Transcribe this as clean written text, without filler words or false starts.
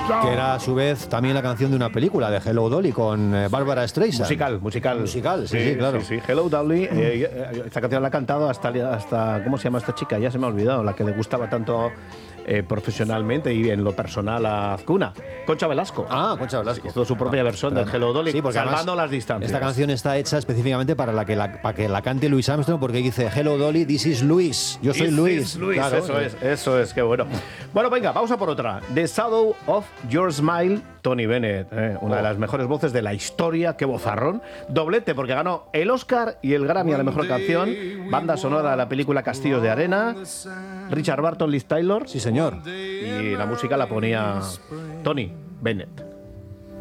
Que era a su vez también la canción de una película, de Hello Dolly, con Barbara Streisand. Musical, sí, claro. Sí. Hello Dolly, esta canción la ha cantado hasta ¿cómo se llama esta chica? Ya se me ha olvidado, la que le gustaba tanto profesionalmente y en lo personal a Azcuna, Concha Velasco. Concha Velasco. Hizo su propia versión del Hello Dolly, salvando las distancias. Esta canción está hecha específicamente para que la cante Louis Armstrong, porque dice Hello Dolly, this is Louis. Yo soy Luis. Claro, eso es, qué bueno. Bueno, venga, vamos a por otra. The Shadow of Your Smile, Tony Bennett, una de las mejores voces de la historia, qué vozarrón. Doblete, porque ganó el Oscar y el Grammy a la mejor canción. Banda sonora de la película Castillos de Arena. Richard Burton, Liz Taylor. Sí, señor. Y la música la ponía Tony Bennett.